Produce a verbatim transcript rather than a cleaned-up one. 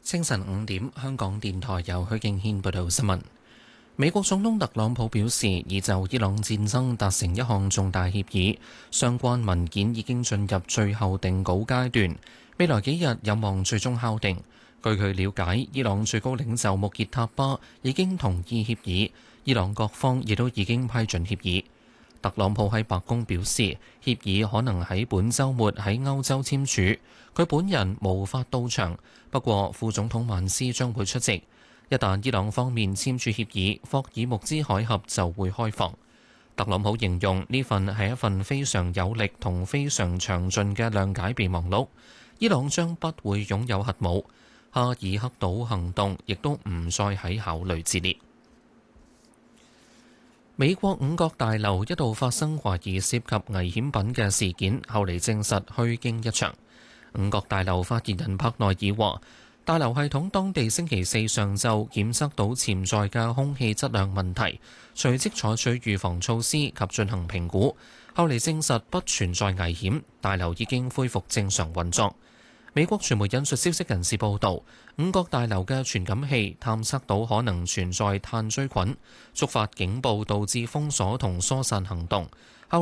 清晨五點，香港電台由許敬軒報道新聞。美國總統特朗普表示，已就伊朗戰爭達成一項重大協議，相關文件已經進入最後定稿階段，未來幾日有望最終敲定。據佢了解，伊朗最高領袖穆傑塔巴已經同意協議，伊朗各方亦都已經批准協議。特朗普喺白宮表示，協議可能喺本週末喺歐洲簽署，佢本人無法到場，不過副總統曼斯將會出席。一旦伊朗方面簽署協議，霍爾木茲海峽就會開放。特朗普形容呢份係一份非常有力同非常詳盡嘅諒解備忘錄。伊朗將不會擁有核武，哈爾克島行動亦都唔再喺考慮之列。美國五角大樓一度發生懷疑涉及危險品嘅事件，後嚟證實虛驚一場。五角大樓發言人柏內爾話，大樓系統當地星期四上晝檢測到潛在嘅空氣質量問題，隨即採取預防措施及進行評估，後嚟證實不存在危險，大樓已經恢復正常運作。美國傳媒引述消息人士報道，五角大樓嘅傳感器探測到可能存在炭疽菌，觸發警報導致封鎖同疏散行動。